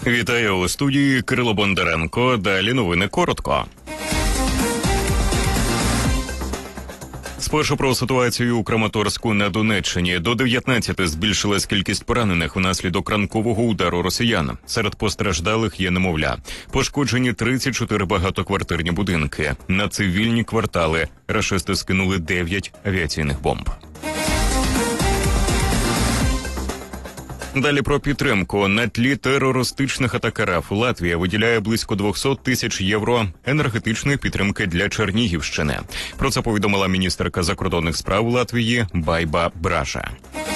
Вітаю у студії Кирило Бондаренко. Далі новини коротко. Спершу про ситуацію у Краматорську на Донеччині. До 19 збільшилась кількість поранених внаслідок ранкового удару росіян. Серед постраждалих є немовля. Пошкоджені 34 багатоквартирні будинки. На цивільні квартали рашисти скинули 9 авіаційних бомб. Далі про підтримку. На тлі терористичних атак РФ Латвія виділяє близько 200 тисяч євро енергетичної підтримки для Чернігівщини. Про це повідомила міністерка закордонних справ Латвії Байба Браша.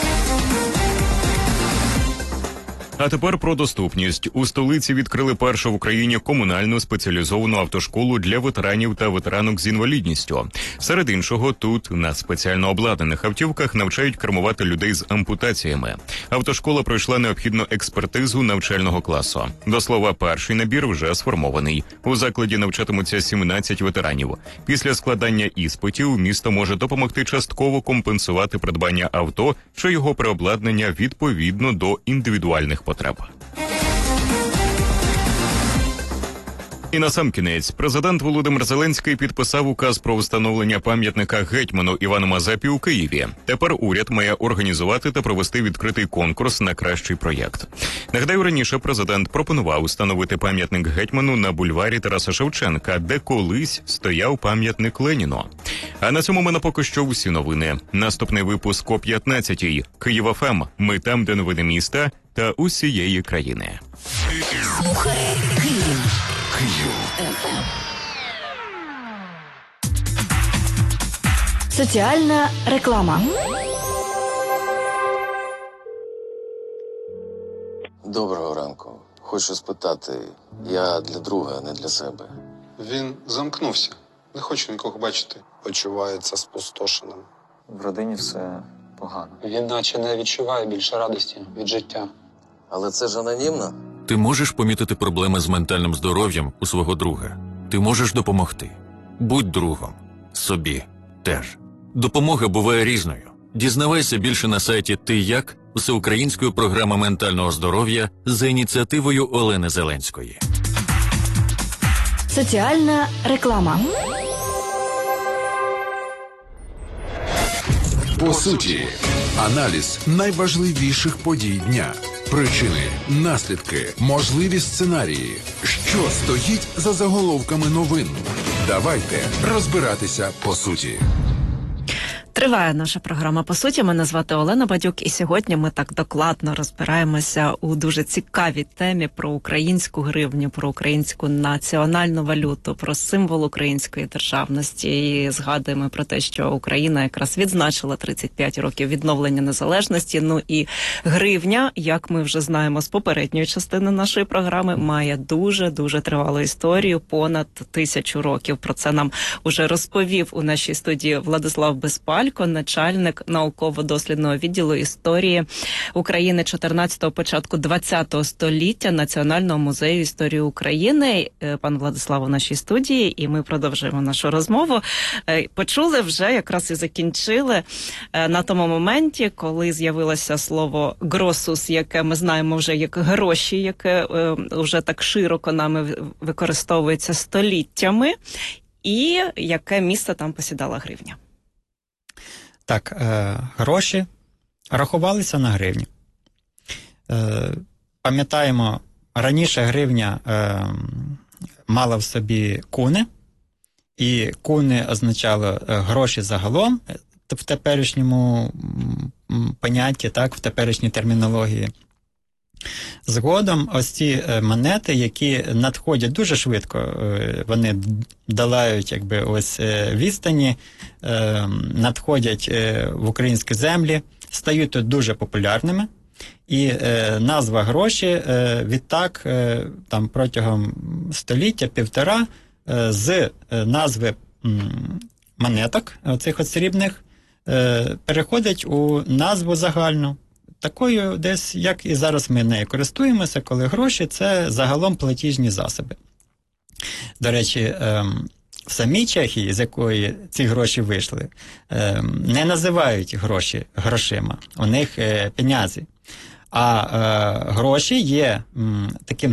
А тепер про доступність. У столиці відкрили першу в Україні комунальну спеціалізовану автошколу для ветеранів та ветеранок з інвалідністю. Серед іншого, тут на спеціально обладнаних автівках навчають кермувати людей з ампутаціями. Автошкола пройшла необхідну експертизу навчального класу. До слова, перший набір вже сформований. У закладі навчатимуться 17 ветеранів. Після складання іспитів місто може допомогти частково компенсувати придбання авто чи його переобладнання відповідно до індивідуальних потреб. І насамкінець, президент Володимир Зеленський підписав указ про встановлення пам'ятника гетьману Івану Мазепі у Києві. Тепер уряд має організувати та провести відкритий конкурс на кращий проєкт. Нагадаю, раніше президент пропонував встановити пам'ятник гетьману на бульварі Тараса Шевченка, де колись стояв пам'ятник Леніну. А на цьому в мене поки що всі новини. Наступний випуск о 15-й. Київ ФМ. Ми там, де новини міста та усієї країни. Слухай Київ. Соціальна реклама. Доброго ранку. Хочу спитати, я для друга, не для себе. Він замкнувся. Не хочу нікого бачити. Почувається спустошеним. В родині все погано. Він наче не відчуває більше радості від життя. Але це ж анонімно. Ти можеш помітити проблеми з ментальним здоров'ям у свого друга. Ти можеш допомогти. Будь другом. Собі теж. Допомога буває різною. Дізнавайся більше на сайті «Ти як» всеукраїнської програми ментального здоров'я за ініціативою Олени Зеленської. Соціальна реклама. По суті, аналіз найважливіших подій дня. Причини, наслідки, можливі сценарії. Що стоїть за заголовками новин? Давайте розбиратися по суті. Триває наша програма «По суті». Мене звати Олена Бадюк, і сьогодні ми так докладно розбираємося у дуже цікавій темі про українську гривню, про українську національну валюту, про символ української державності. І згадуємо про те, що Україна якраз відзначила 35 років відновлення незалежності. Ну і гривня, як ми вже знаємо з попередньої частини нашої програми, має дуже-дуже тривалу історію, понад 1000 років. Про це нам уже розповів у нашій студії Владислав Безпаль, начальник науково-дослідного відділу історії України 14-го, початку 20-го століття Національного музею історії України. Пан Владислав у нашій студії, і ми продовжуємо нашу розмову. Почули вже, якраз і закінчили на тому моменті, коли з'явилося слово «гросус», яке ми знаємо вже як гроші, яке вже так широко нами використовується століттями, і яке місце там посідала гривня. Так, гроші рахувалися на гривню. Пам'ятаємо, раніше гривня мала в собі куни, і куни означало гроші загалом в теперішньому понятті, так, в теперішній термінології. Згодом ось ці монети, які надходять дуже швидко, вони долають якби ось відстані, надходять в українські землі, стають тут дуже популярними. І назва гроші відтак там протягом століття-півтора з назви монеток, оцих от срібних, переходить у назву загальну. Такою десь, як і зараз ми нею користуємося, коли гроші – це загалом платіжні засоби. До речі, в самій Чехії, з якої ці гроші вийшли, не називають гроші грошима, у них пенязі. А гроші є таким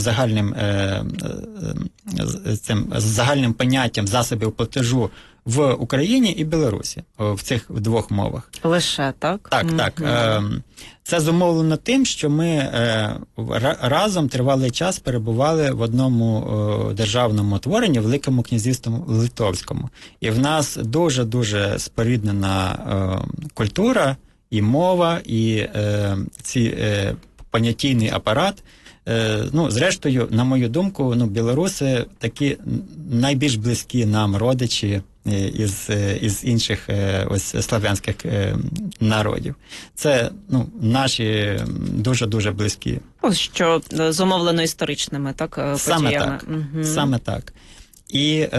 загальним поняттям засобів платежу в Україні і Білорусі, в цих двох мовах. Лише, так? Так. Це зумовлено тим, що ми разом тривалий час перебували в одному державному утворенні, Великому князівстві Литовському. І в нас дуже-дуже споріднена культура, і мова, і понятійний апарат. Зрештою, на мою думку, білоруси такі найбільш близькі нам родичі із інших слав'янських народів. Це наші дуже-дуже близькі. Що зумовлено історичними, так, подіями. Саме так. І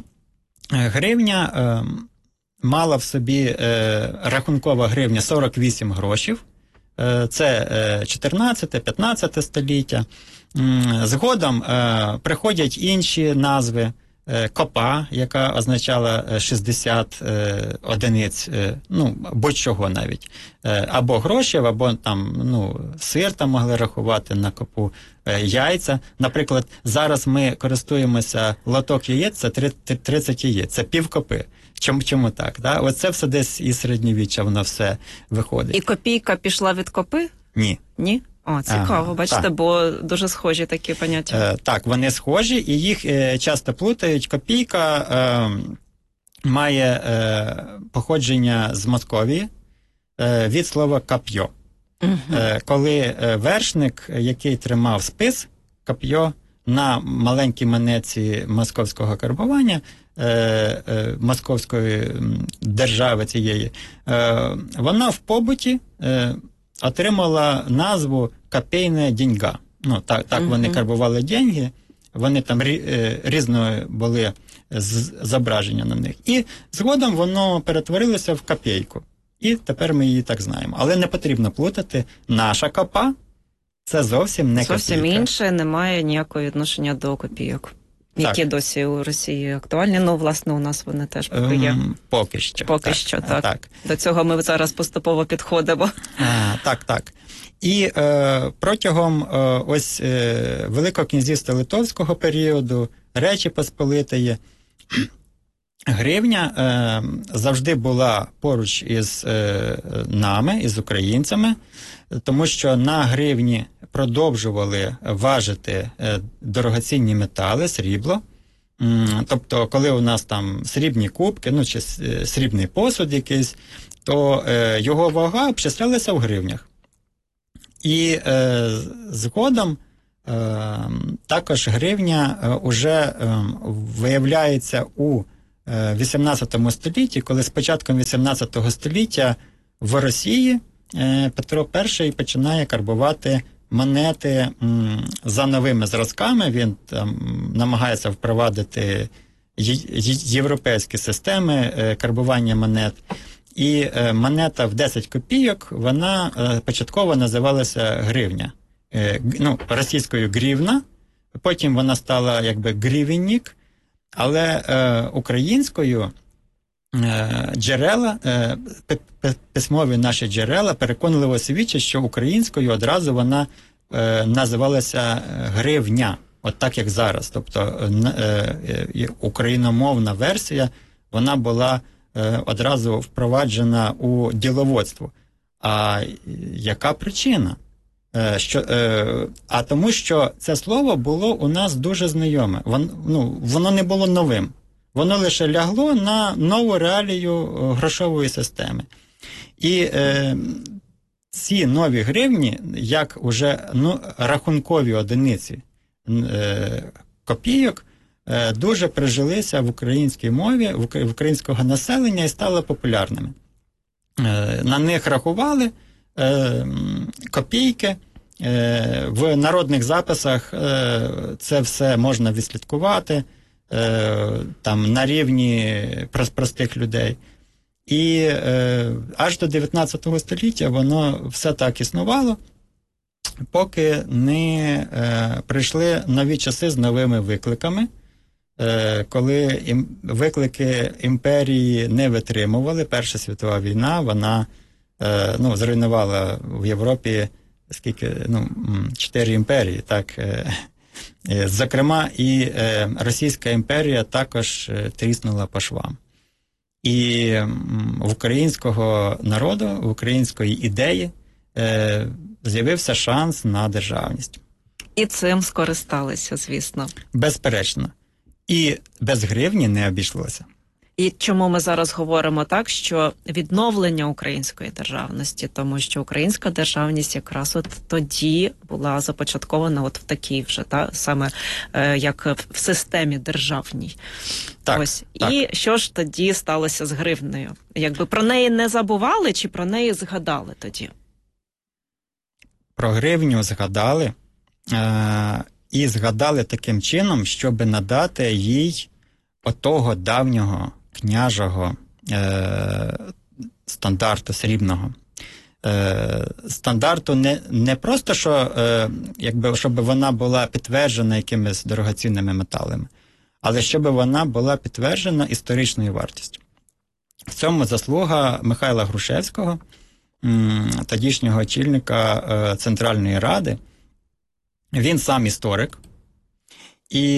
гривня мала в собі, рахункова гривня 48 грошів. Це 14-15 століття. Згодом приходять інші назви. Копа, яка означала 60 одиниць, будь-чого навіть. Або грошів, або сир там могли рахувати на копу, яйця. Наприклад, зараз ми користуємося лоток яєць, це 30 яєць, це півкопи. Чому так? Да? Оце все десь із середньовіччя воно все виходить. І копійка пішла від копи? Ні. Ні? О, цікаво, бачите, так. Бо дуже схожі такі поняття. Так, вони схожі, і їх часто плутають. Копійка має походження з Московії від слова «коп'йо». Коли вершник, який тримав спис, коп'йо, на маленькій монеті московського карбування, московської держави цієї, вона в побуті отримала назву «копійна деньга». Так вони карбували деньги, вони там різної були зображення на них. І згодом воно перетворилося в копійку. І тепер ми її так знаємо. Але не потрібно плутати. Наша копа – це зовсім не копійка. Зовсім інше, немає ніякого відношення до копійок. Які досі у Росії актуальні. Власне, у нас вони теж поки є. Поки що. Поки що, так. До цього ми зараз поступово підходимо. Так. І протягом Великого князівства Литовського періоду, Речі Посполитої, гривня завжди була поруч із нами, із українцями, тому що на гривні продовжували важити дорогоцінні метали, срібло. Тобто, коли у нас там срібні кубки, чи срібний посуд якийсь, то його вага обчислялася в гривнях. І згодом також гривня вже виявляється у 18 столітті, коли з початком 18 століття в Росії Петро І починає карбувати монети за новими зразками. Він там намагається впровадити європейські системи карбування монет. І монета в 10 копійок, вона початково називалася гривня. Російською гривна, потім вона стала гривенник, але українською джерела, письмові наші джерела переконливо свідчать, що українською одразу вона називалася гривня, от так як зараз. Тобто україномовна версія, вона була одразу впроваджена у діловодство. А яка причина? А тому, що це слово було у нас дуже знайоме. Воно не було новим. Воно лише лягло на нову реалію грошової системи. І ці нові гривні, як уже рахункові одиниці копійок, дуже прижилися в українській мові, в українського населення і стали популярними. На них рахували копійки. В народних записах це все можна відслідкувати там на рівні простих людей. І аж до 19 століття воно все так існувало, поки не прийшли нові часи з новими викликами, коли виклики імперії не витримували. Перша світова війна, вона зруйнувала в Європі скільки, 4 імперії, так. Зокрема, і Російська імперія також тріснула по швам. І в українського народу, в української ідеї з'явився шанс на державність. І цим скористалися, звісно. Безперечно. І без гривні не обійшлося. І чому ми зараз говоримо так, що відновлення української державності, тому що українська державність якраз от тоді була започаткована от в такій вже, саме як в системі державній. Так, ось. так. І що ж тоді сталося з гривнею? Якби про неї не забували чи про неї згадали тоді? Про гривню згадали, і згадали таким чином, щоб надати їй отого давнього княжого стандарту срібного. Стандарту не просто, щоб вона була підтверджена якимись дорогоцінними металами, але щоб вона була підтверджена історичною вартістю. В цьому заслуга Михайла Грушевського, тодішнього очільника Центральної Ради. Він сам історик. І,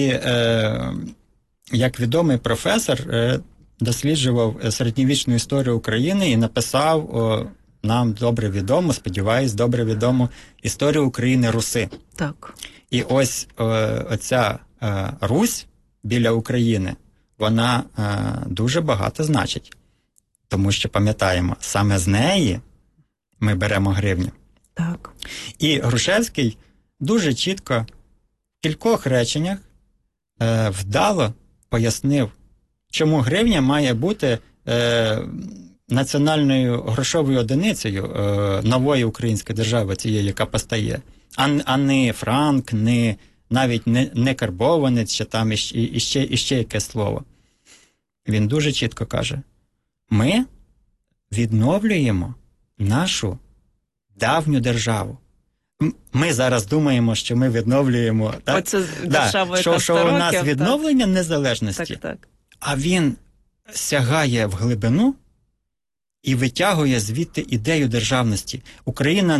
як відомий професор, досліджував середньовічну історію України і написав нам добре відому, сподіваюсь, добре відому історію України Руси. Так. І ось оця Русь біля України, вона дуже багато значить. Тому що, пам'ятаємо, саме з неї ми беремо гривню. Так. І Грушевський дуже чітко в кількох реченнях вдало пояснив, чому гривня має бути національною грошовою одиницею нової української держави, цієї, яка постає, а не франк, навіть не карбованець, чи там іще якесь слово. Він дуже чітко каже, ми відновлюємо нашу давню державу. Ми зараз думаємо, що ми відновлюємо, так? Оце державу, яка що у нас відновлення незалежності, так. А він сягає в глибину і витягує звідти ідею державності. Україна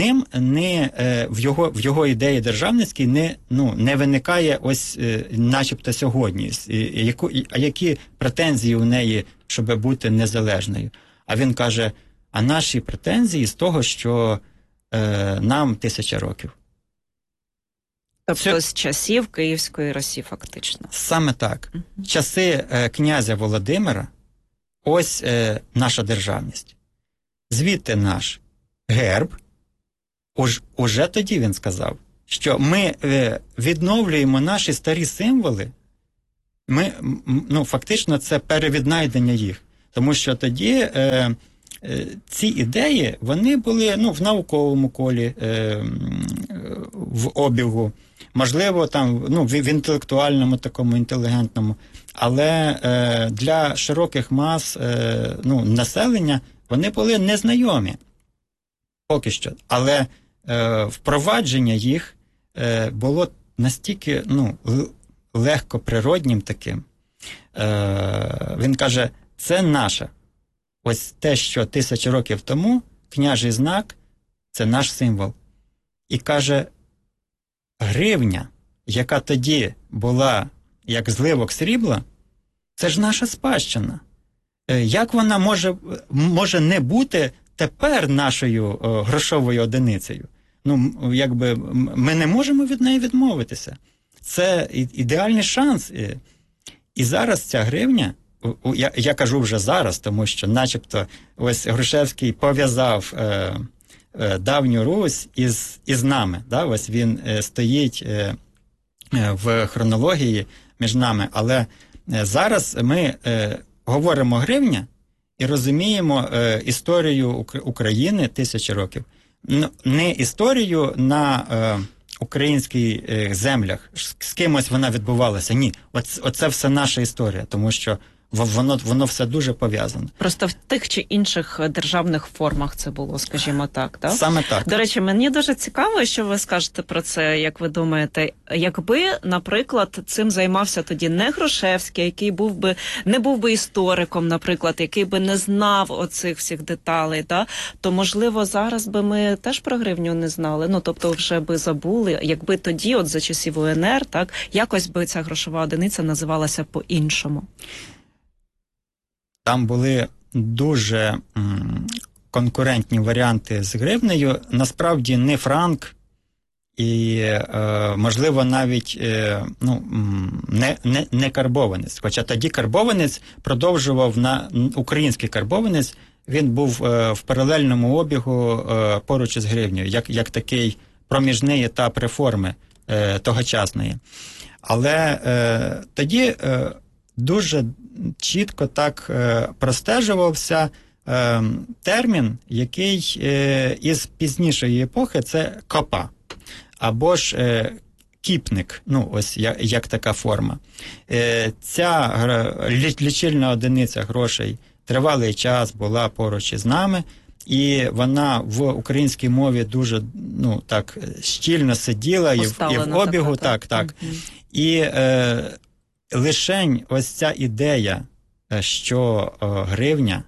в його ідеї державності не виникає ось начебто сьогодні. А які претензії у неї, щоб бути незалежною? А він каже, а наші претензії з того, що нам 1000 років. Тобто з часів Київської Русі, фактично. Саме так. Часи князя Володимира, ось наша державність. Звідти наш герб, уже тоді він сказав, що ми відновлюємо наші старі символи, фактично це перевіднайдення їх. Тому що тоді ці ідеї, вони були в науковому колі, в обігу, можливо, там, в інтелектуальному, такому інтелігентному, але для широких мас населення вони були незнайомі поки що. Але впровадження їх було настільки легко природнім таким. Він каже, це наше. Ось те, що 1000 років тому, княжий знак, це наш символ. І каже, гривня, яка тоді була як зливок срібла, це ж наша спадщина. Як вона може не бути тепер нашою грошовою одиницею? Ми не можемо від неї відмовитися. Це ідеальний шанс. І зараз ця гривня, я кажу вже зараз, тому що начебто ось Грушевський пов'язав давню Русь із нами. Да? Ось він стоїть в хронології між нами, але зараз ми говоримо гривня і розуміємо історію України 1000 років. Не історію на українських землях, з кимось вона відбувалася. Ні, оце все наша історія, тому що воно все дуже пов'язане. Просто в тих чи інших державних формах це було, скажімо так, так? Саме так. До речі, мені дуже цікаво, що ви скажете про це, як ви думаєте, якби, наприклад, цим займався тоді не Грушевський, який не був би істориком, наприклад, який би не знав оцих всіх деталей, да, то, можливо, зараз би ми теж про гривню не знали, ну, тобто вже би забули, якби тоді, от за часів УНР, так, якось би ця грошова одиниця називалася по-іншому. Там були дуже конкурентні варіанти з гривнею. Насправді не франк і, можливо, навіть не карбованець. Хоча тоді карбованець продовжував український карбованець, він був в паралельному обігу поруч із гривнею, як такий проміжний етап реформи тогочасної. Але тоді дуже чітко так простежувався термін, який із пізнішої епохи – це копа, або ж кіпник, ну ось як така форма. Ця лічильна одиниця грошей тривалий час була поруч із нами, і вона в українській мові дуже так щільно сиділа і в обігу. Так. Угу. І лишень ось ця ідея, що гривня,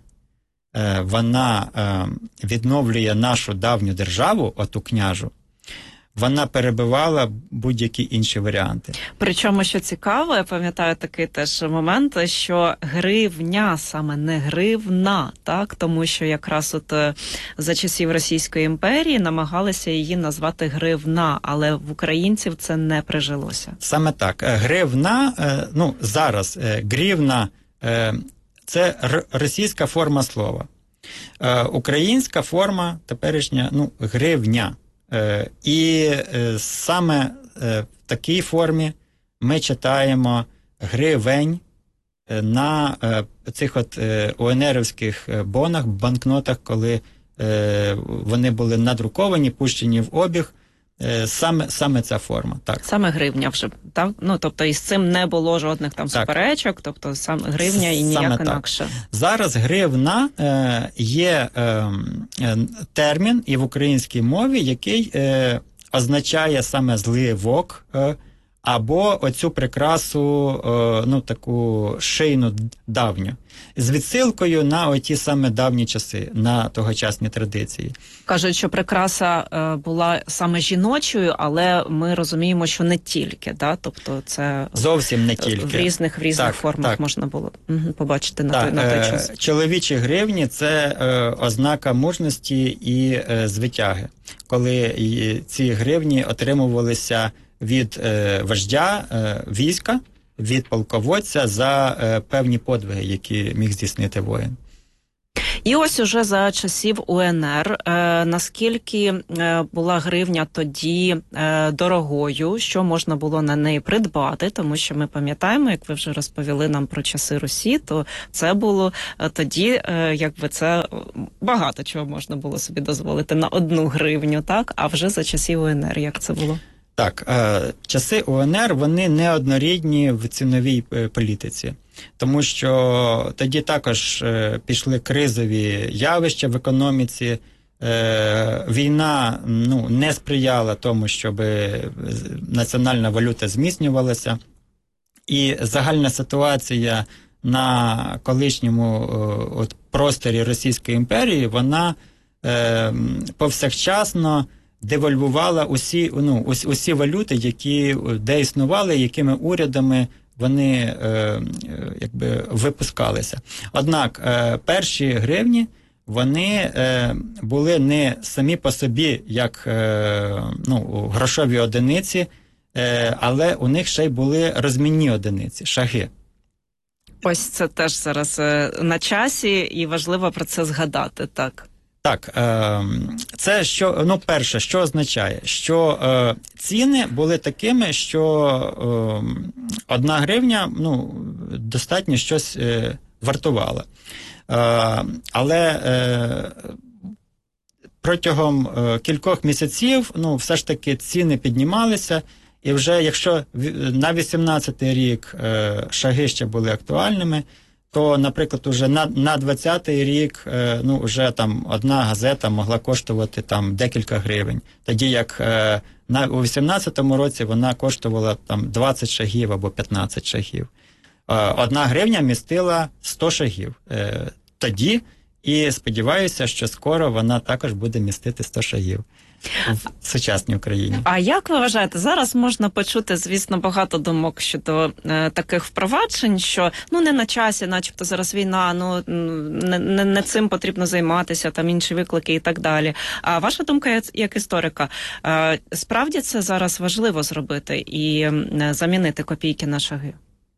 вона відновлює нашу давню державу, оту княжу, вона перебивала будь-які інші варіанти. Причому, що цікаво, я пам'ятаю такий теж момент, що гривня, саме не гривна, так? Тому що якраз от за часів Російської імперії намагалися її назвати гривна, але в українців це не прижилося. Саме так. Гривна, зараз гривна – це російська форма слова. Українська форма теперішня, гривня. І саме в такій формі ми читаємо гривень на цих от УНРівських бонах, банкнотах, коли вони були надруковані, пущені в обіг. Саме ця форма, так. Саме гривня вже, так? Тобто із цим не було жодних там суперечок, тобто саме гривня і ніяк інакше. Зараз гривна є термін і в українській мові, який означає саме зливок або оцю прикрасу, таку шийну давню, з відсилкою на оті саме давні часи, на тогочасні традиції. Кажуть, що прикраса була саме жіночою, але ми розуміємо, що не тільки, да? Тобто це зовсім не тільки. В різних формах можна було побачити на той час. Чоловічі гривні – це ознака мужності і звитяги, коли ці гривні отримувалися від вождя війська, від полководця за певні подвиги, які міг здійснити воїн. І ось уже за часів УНР, наскільки була гривня тоді дорогою, що можна було на неї придбати, тому що ми пам'ятаємо, як ви вже розповіли нам про часи Русі, то це було тоді, це багато чого можна було собі дозволити на 1 гривню, так? А вже за часів УНР як це було? Так, часи УНР, вони неоднорідні в ціновій політиці, тому що тоді також пішли кризові явища в економіці, війна не сприяла тому, щоб національна валюта зміцнювалася, і загальна ситуація на колишньому просторі Російської імперії, вона повсякчасно девальвувала усі валюти, які де існували, якими урядами вони випускалися. Однак перші гривні, вони були не самі по собі, як грошові одиниці, але у них ще й були розмінні одиниці, шаги. Ось це теж зараз на часі, і важливо про це згадати, так. Так, це перше, що означає? Що ціни були такими, що 1 гривня, достатньо щось вартувала. Але протягом кількох місяців, все ж таки ціни піднімалися, і вже якщо на 18-й рік шаги ще були актуальними, то, наприклад, уже на 20-й рік, ну, вже там одна газета могла коштувати там декілька гривень. Тоді як у 18-му році вона коштувала там 20 шагів або 15 шагів. Одна гривня містила 100 шагів тоді, і сподіваюся, що скоро вона також буде містити 100 шагів в сучасній Україні. А як ви вважаєте, зараз можна почути, звісно, багато думок щодо таких впроваджень, що ну не на часі, начебто зараз війна, ну не цим потрібно займатися, там інші виклики і так далі. А ваша думка як історика, справді це зараз важливо зробити і замінити копійки на шаги?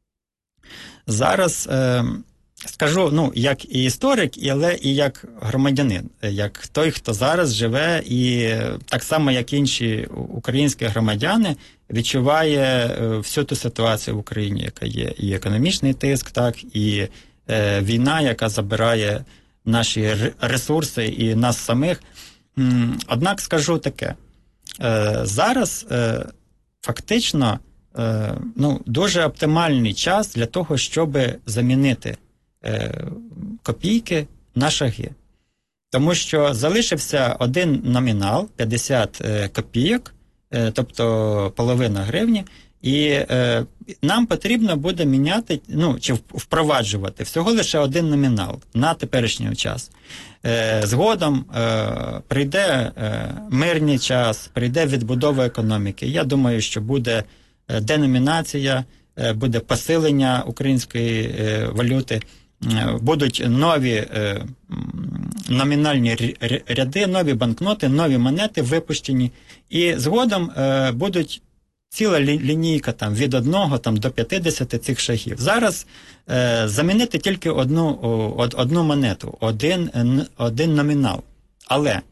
Зараз скажу, ну, як і історик, але і як громадянин, як той, хто зараз живе і так само, як інші українські громадяни, відчуває всю ту ситуацію в Україні, яка є. І економічний тиск, так, і війна, яка забирає наші ресурси і нас самих. Однак скажу таке, зараз фактично ну, дуже оптимальний час для того, щоб замінити копійки на шаги. Тому що залишився один номінал, 50 копійок, тобто половина гривні, і нам потрібно буде міняти, ну, чи впроваджувати всього лише один номінал на теперішній час. Згодом прийде мирний час, прийде відбудова економіки. Я думаю, що буде деномінація, буде посилення української валюти, будуть нові номінальні ряди, нові банкноти, нові монети випущені, і згодом будуть ціла лінійка там, від 1 там, до 50 цих шагів. Зараз замінити тільки одну монету, один номінал. Але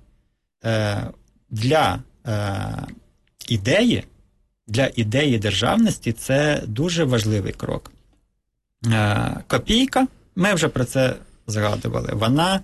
для ідеї державності це дуже важливий крок. Копійка, ми вже про це згадували, вона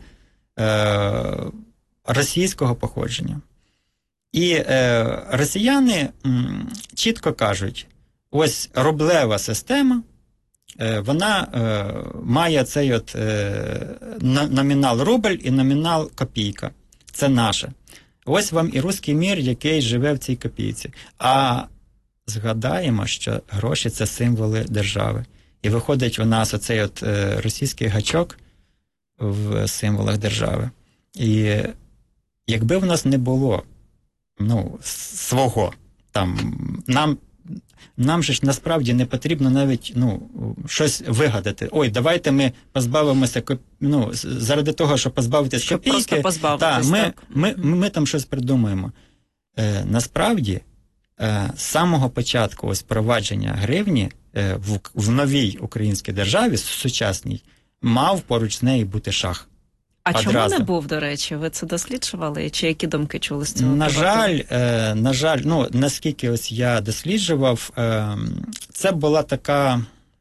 російського походження. І росіяни чітко кажуть, ось рублева система, вона має цей от номінал рубль і номінал копійка. Це наше. Ось вам і руський мір, який живе в цій копійці. А згадаємо, що гроші – це символи держави. І виходить у нас оцей от російський гачок в символах держави. І якби в нас не було, ну, свого, там, нам же ж насправді не потрібно навіть, ну, щось вигадати. Ой, давайте ми позбавимося, ну, заради того, щоб позбавитися щоб копійки. Просто позбавитись, ми там щось придумаємо. Насправді, з самого початку ось провадження гривні в новій українській державі, сучасній, мав поруч з нею бути шах. А одразу. Чому не був, до речі? Ви це досліджували? Чи які думки чули з цього? На жаль, ну, наскільки ось я досліджував, це була така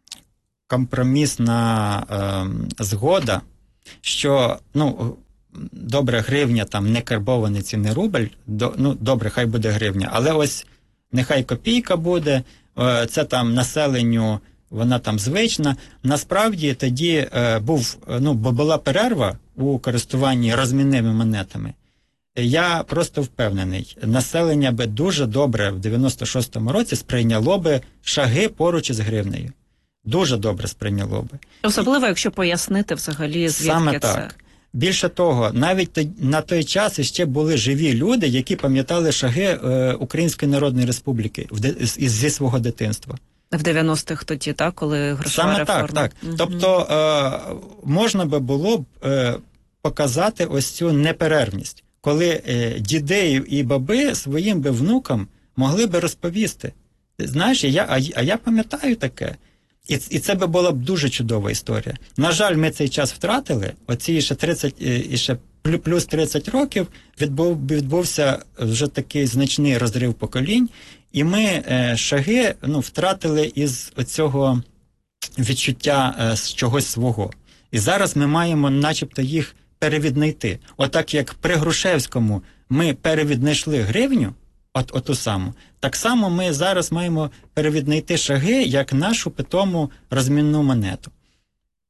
компромісна згода, що, ну, добре, гривня, там, не карбований цінний рубль, ну, добре, хай буде гривня, але ось нехай копійка буде, це там населенню, вона там звична. Насправді тоді була перерва у користуванні розмінними монетами. Я просто впевнений, населення би дуже добре в 96-му році сприйняло би шаги поруч із гривнею. Дуже добре сприйняло би. Особливо, якщо пояснити взагалі, звідки саме це. Так. Більше того, навіть на той час ще були живі люди, які пам'ятали шаги Української Народної Республіки зі свого дитинства. В 90-х тоді, так, коли грошова реформа. Саме так. Угу. Тобто можна би було показати ось цю неперервність, коли діди і баби своїм би внукам могли би розповісти. Знаєш, я пам'ятаю таке. І це би була б дуже чудова історія. На жаль, ми цей час втратили. Оці ще 30 і ще плюс 30 років відбувся вже такий значний розрив поколінь, і ми шаги втратили із оцього відчуття чогось свого. І зараз ми маємо начебто їх перевіднайти. Отак як при Грушевському ми перевіднайшли гривню, оту саму, так само ми зараз маємо перевіднайти шаги як нашу питому розмінну монету.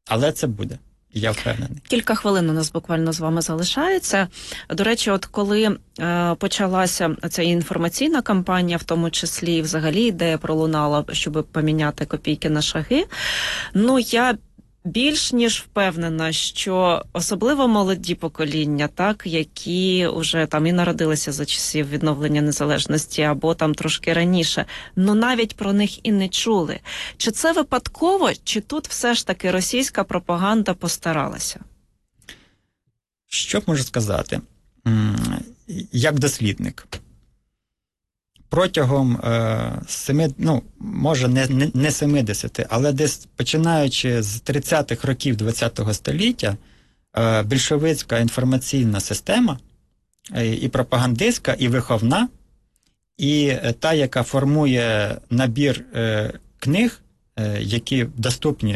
Але це буде, я впевнений. Кілька хвилин у нас буквально з вами залишається. До речі, от коли почалася ця інформаційна кампанія, в тому числі, взагалі ідея пролунала, щоб поміняти копійки на шаги, я більш ніж впевнена, що особливо молоді покоління, так, які вже там і народилися за часів відновлення незалежності або там трошки раніше, навіть про них і не чули. Чи це випадково, чи тут все ж таки російська пропаганда постаралася? Що можу сказати? Як дослідник. Протягом може не 70, але десь починаючи з 30-х років ХХ століття, більшовицька інформаційна система і пропагандистська, і виховна, і та, яка формує набір книг, які доступні,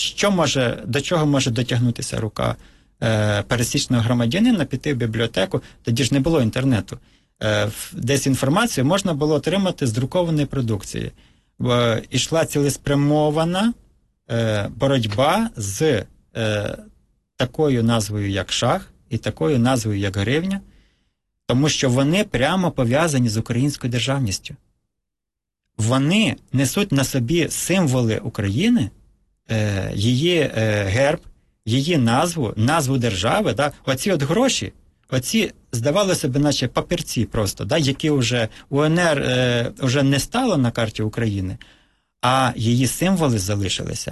до чого може дотягнутися рука пересічного громадянина, піти в бібліотеку, тоді ж не було інтернету. Десь інформацію можна було отримати з друкованої продукції. Ішла цілеспрямована боротьба з такою назвою, як шах, і такою назвою, як гривня, тому що вони прямо пов'язані з українською державністю. Вони несуть на собі символи України, її герб, її назву держави. Оці от гроші, здавалося б, наче папірці просто, які вже УНР вже не стало на карті України, а її символи залишилися.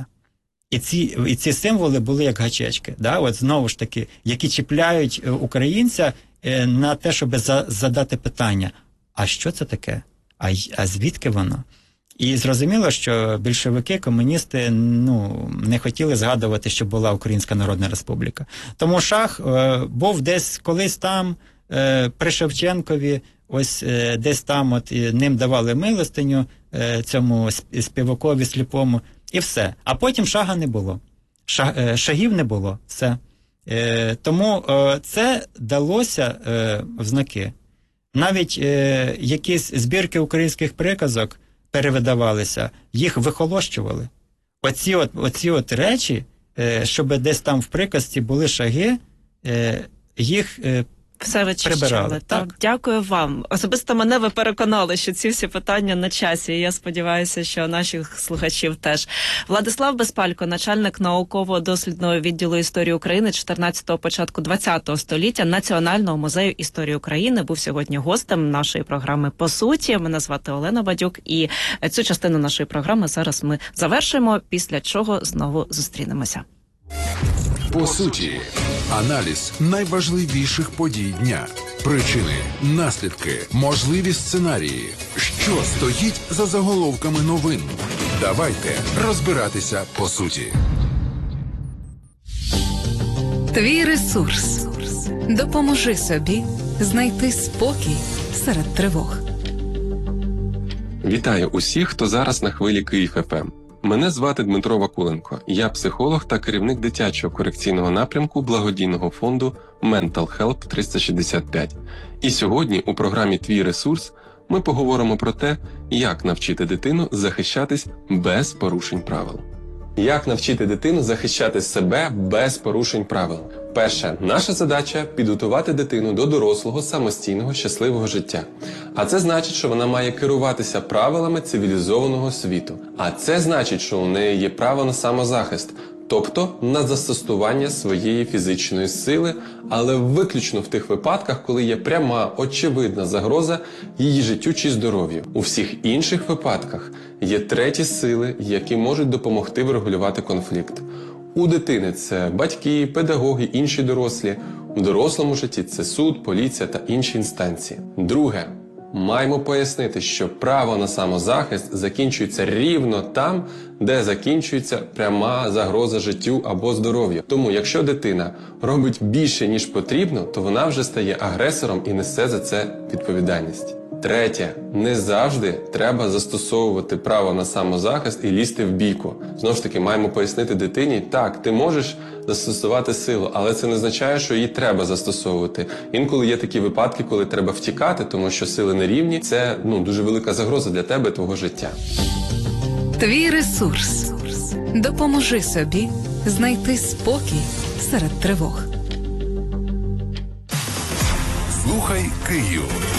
І ці символи були як гачечки, знову ж таки, які чіпляють українця на те, щоб задати питання, а що це таке? А звідки воно? І зрозуміло, що більшовики, комуністи не хотіли згадувати, що була Українська Народна Республіка. Тому шах був десь колись там, при Шевченкові, ось десь там ним давали милостиню, цьому співакові сліпому, і все. А потім шага не було. Шагів не було, все. Тому це далося в знаки. Навіть якісь збірки українських приказок перевидавалися, їх вихолощували. Оці речі, щоб десь там в приказці були шаги, їх все вичищали. Прибирали. Так, дякую вам. Особисто мене ви переконали, що ці всі питання на часі. І я сподіваюся, що наших слухачів теж. Владислав Безпалько, начальник науково-дослідного відділу історії України 14-го, початку 20-го століття Національного музею історії України, був сьогодні гостем нашої програми «По суті». Мене звати Олена Бадюк, і цю частину нашої програми зараз ми завершуємо, після чого знову зустрінемося. По суті, аналіз найважливіших подій дня, причини, наслідки, можливі сценарії, що стоїть за заголовками новин. Давайте розбиратися по суті. Твій ресурс. Допоможи собі знайти спокій серед тривог. Вітаю усіх, хто зараз на хвилі Київ ФМ. Мене звати Дмитро Вакуленко. Я психолог та керівник дитячого корекційного напрямку благодійного фонду Mental Help 365. І сьогодні у програмі «Твій ресурс» ми поговоримо про те, як навчити дитину захищатись без порушень правил. Як навчити дитину захищати себе без порушень правил? Перше, наша задача – підготувати дитину до дорослого, самостійного, щасливого життя. А це значить, що вона має керуватися правилами цивілізованого світу. А це значить, що у неї є право на самозахист, тобто на застосування своєї фізичної сили, але виключно в тих випадках, коли є пряма, очевидна загроза її життю чи здоров'ю. У всіх інших випадках є треті сили, які можуть допомогти врегулювати конфлікт. У дитини це батьки, педагоги, інші дорослі. У дорослому житті це суд, поліція та інші інстанції. Друге. Маємо пояснити, що право на самозахист закінчується рівно там, де закінчується пряма загроза життю або здоров'ю. Тому, якщо дитина робить більше, ніж потрібно, то вона вже стає агресором і несе за це відповідальність. Третє. Не завжди треба застосовувати право на самозахист і лізти в бійку. Знову ж таки, маємо пояснити дитині, так, ти можеш застосувати силу, але це не означає, що її треба застосовувати. Інколи є такі випадки, коли треба втікати, тому що сили не рівні. Це дуже велика загроза для тебе, твого життя. Твій ресурс. Допоможи собі знайти спокій серед тривог. Слухай Київ.